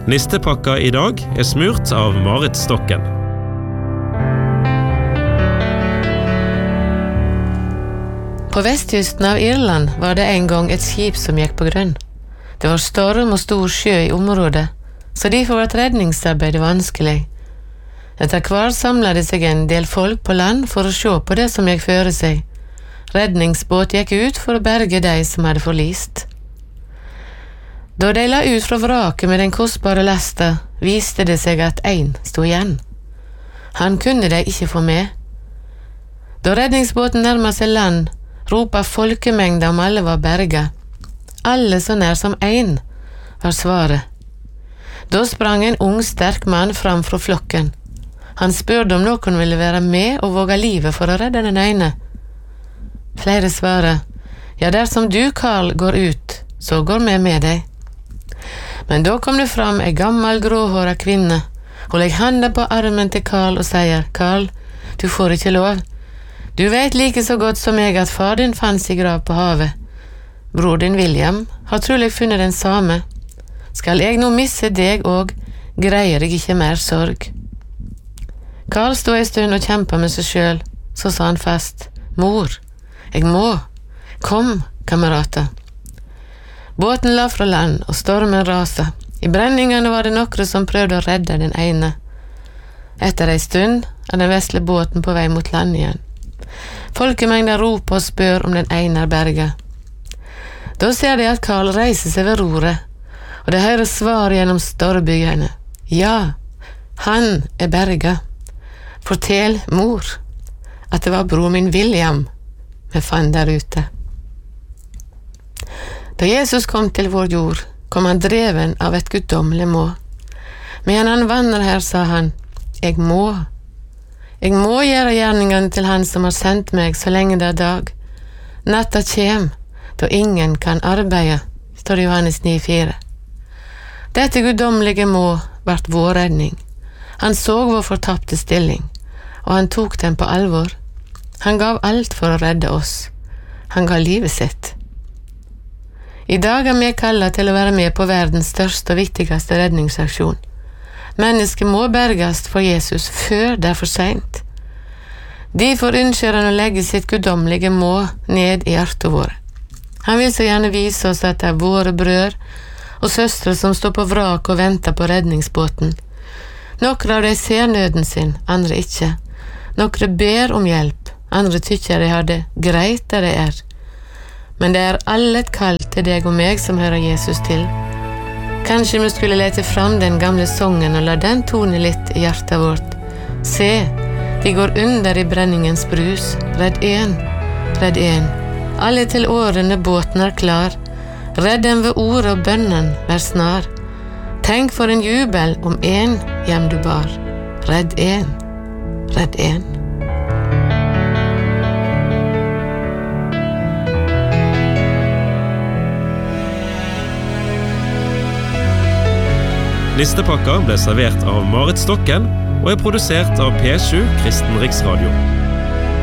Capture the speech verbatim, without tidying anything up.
Nistepakka I dag er smurt av Marit Stokken. På vestkysten av Irland var det en gang et skip som gikk på grunn. Det var storm og stor sjø I området, så derfor var et redningsarbeid vanskelig. Etter hvert samlet det seg en del folk på land for å se på det som gikk føre seg. Redningsbåt gikk ut for å berge de som hadde forlist. Da de la ut fra vraket med den kostbare lasta, viste det seg at en stod igjen. Han kunne de ikke få med. Da redningsbåten nærmet seg land, ropa folkemengda om alle var berga. Alle så nær som en, var svaret. Da sprang en ung, sterk mann fram fra flokken. Han spurte om noen ville være med og våge livet for å redde den ene. Flere svaret, ja, dersom du, Karl, går ut, så går vi med deg. Men da kom det fram en gammel gråhåra kvinne. Hun legger handen på armen til Karl og sier, Karl, du får ikke lov. Du vet like så godt som jeg at far din fanns I grav på havet. Bror din William har trolig funnet den samme. Skal jeg nå misse deg og greier jeg ikke mer sorg. Karl stod en stund og kjempet med seg selv. Så sa han fast, mor, jeg må. Kom, kamerater. Båten la fra land, og stormen rasa. I brenningene var det noen som prøvde å redde den ene. Etter en stund er den vesle båten på vei mot land igjen. Folkemengden roper og spør om den ene er berga. Da ser de at Karl reiser seg ved roret, og de hører svar gjennom storbyene. Ja, han er berga. Fortell, mor, at det var bror min William vi fant der ute. Da Jesus kom til vår jord, kom han dreven av et guddommelig må. Men han vandrer her, sa han, jeg må. Jeg må gjøre gjerningene til han som har sendt meg så lenge det er dag. Natta kjem, da ingen kan arbeide, står det Johannes ni fire. Dette guddommelige må vart vår redning. Han så vår fortapte stilling, og han tok den på alvor. Han gav alt for å redde oss. Han gav livet sitt. I dag er vi kallet til å være med på verdens største og viktigste redningsaksjon. Mennesket må berges for Jesus før det er for sent. Derfor ønsker han å legge sitt guddommelige må ned I hjertet våre. Han vil så gjerne vise oss at det er våre brødre og søstre som står på vrak og venter på redningsbåten. Noen av de ser nøden sin, andre ikke. Noen ber om hjelp, andre tykker de har det greit der de er. Men det er alle et kall til deg og meg som hører Jesus til. Kanskje vi skulle lete fram den gamle songen og la den tone litt I hjertet vårt. Se, vi går under I brenningens brus. Redd en, redd en. Alle til årene båten er klar. Redd den ved ordet og bønnen, vær snar. Tenk for en jubel om en hjem du bar. Redd en, redd en. Nistepakka ble servert av Marit Stokken og er produsert av P sju Kristen Riksradio.